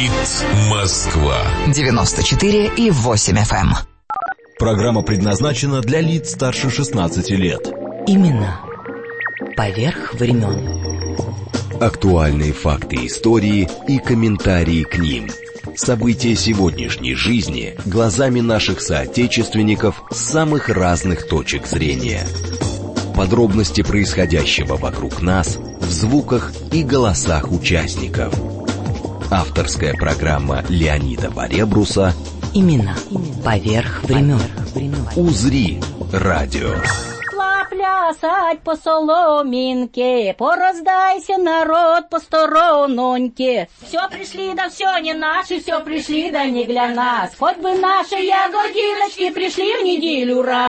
Хит Москва 94,8 FM. Программа предназначена для лиц старше 16 лет. Имена поверх времен. Актуальные факты истории и комментарии к ним. События сегодняшней жизни глазами наших соотечественников с самых разных точек зрения. Подробности происходящего вокруг нас в звуках и голосах участников. Авторская программа Леонида Баребруса Имена поверх времен. «Узри радио». Плясать по соломинке, пораздайся, народ, по сторононьке. Все пришли, да все не наши, все пришли, да не для нас. Хоть бы наши ягодиночки пришли в неделю раз.